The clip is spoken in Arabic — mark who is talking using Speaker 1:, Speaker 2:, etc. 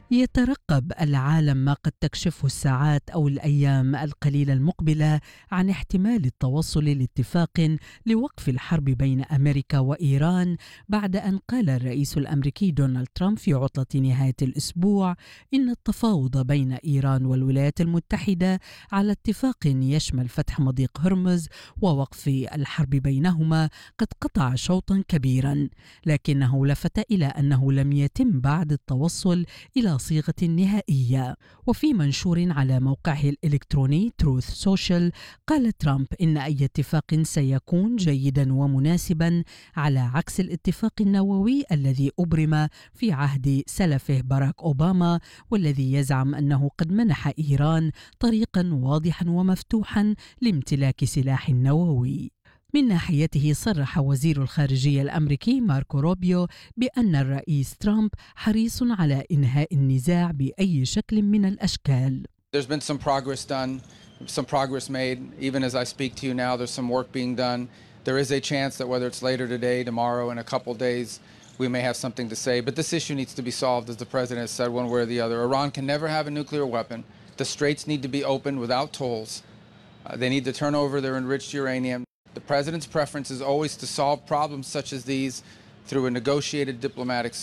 Speaker 1: يترقب العالم ما قد تكشفه الساعات أو الأيام القليلة المقبلة عن احتمال التوصل لاتفاق لوقف الحرب بين أمريكا وإيران، بعد أن قال الرئيس الأمريكي دونالد ترامب في عطلة نهاية الأسبوع إن التفاوض بين إيران والولايات المتحدة على اتفاق يشمل فتح مضيق هرمز ووقف الحرب بينهما قد قطع شوطا كبيرا، لكنه لفت إلى أنه لم يتم بعد التوصل إلى صيغة نهائية. وفي منشور على موقعه الإلكتروني تروث سوشيال، قال ترامب إن أي اتفاق سيكون جيدا ومناسبا، على عكس الاتفاق النووي الذي أبرم في عهد سلفه باراك أوباما، والذي يزعم أنه قد منح إيران طريقا واضحا ومفتوحا لامتلاك سلاح نووي. من ناحيته صرح وزير الخارجية الأمريكي ماركو روبيو بأن الرئيس ترامب حريص على إنهاء النزاع بأي شكل من الأشكال.
Speaker 2: There's been some progress done, some progress made. Even as I speak to you now, there's some work being done. There is a chance that whether it's later today, tomorrow, in a couple days, we may have something to say. But this issue needs to be solved, as the president has said, one way or the other. Iran can never have a nuclear weapon. The straits need to be opened without tolls. They need to turn over their enriched uranium. The president's preference is always to solve problems such as these through a negotiated diplomatic